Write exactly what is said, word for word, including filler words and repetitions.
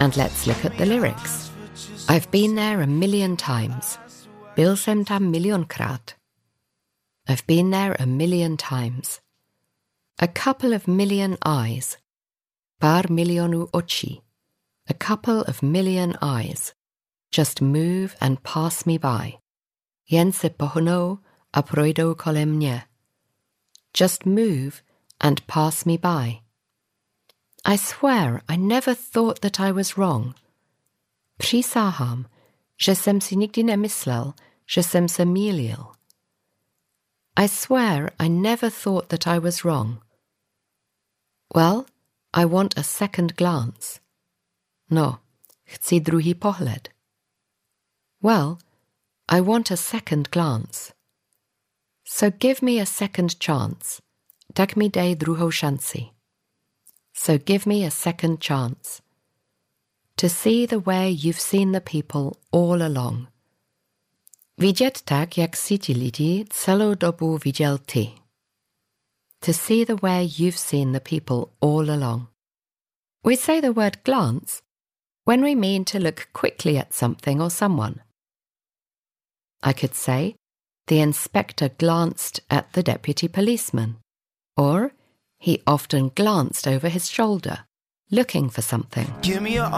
And let's look at the lyrics. I've been there a million times. Byl jsem tam milionkrát. I've been there a million times. A couple of million eyes. Pár milionů očí. A couple of million eyes. Just move and pass me by. Jen se pohnou a projdou kolem mě. Just move and pass me by. I swear I never thought that I was wrong. Přísahám, že jsem si nikdy nemyslel, že jsem se mýlil. I swear I never thought that I was wrong. Well, I want a second glance. No, chci druhý pohled. Well, I want a second glance. So give me a second chance. Tak mi dej druhou šanci. So give me a second chance. To see the way you've seen the people all along. Vidět tak, jak si ti lidi celou dobu viděl ty. To see the way you've seen the people all along. We say the word glance when we mean to look quickly at something or someone. I could say, the inspector glanced at the deputy policeman, or he often glanced over his shoulder, looking for something. Give me a